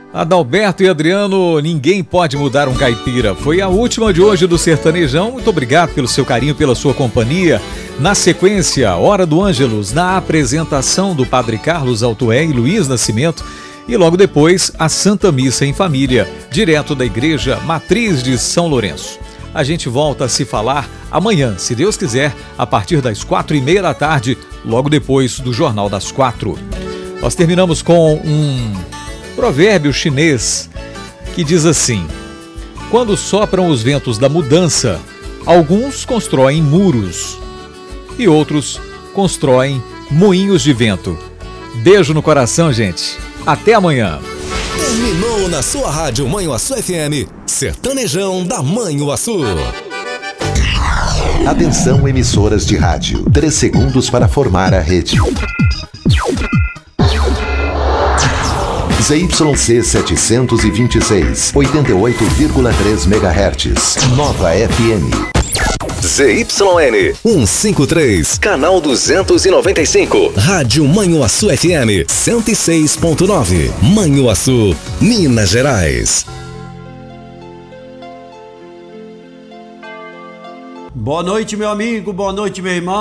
Adalberto e Adriano, ninguém pode mudar um caipira. Foi a última de hoje do Sertanejão. Muito obrigado pelo seu carinho, pela sua companhia. Na sequência, Hora do Ângelus, na apresentação do Padre Carlos Altoé e Luiz Nascimento. E logo depois, a Santa Missa em Família, direto da Igreja Matriz de São Lourenço. A gente volta a se falar amanhã, se Deus quiser, a partir das 4:30 da tarde, logo depois do Jornal das 4. Nós terminamos com um provérbio chinês que diz assim: quando sopram os ventos da mudança, alguns constroem muros e outros constroem moinhos de vento. Beijo no coração, gente. Até amanhã. Terminou na sua rádio Manhuaçu FM, Sertanejão da Manhuaçu. Atenção, emissoras de rádio. 3 segundos para formar a rede. ZYC 726, 88,3 MHz. Nova FM. ZYN 153, canal 295. Rádio Manhuaçu FM 106.9. Manhuaçu, Minas Gerais. Boa noite, meu amigo. Boa noite, meu irmão.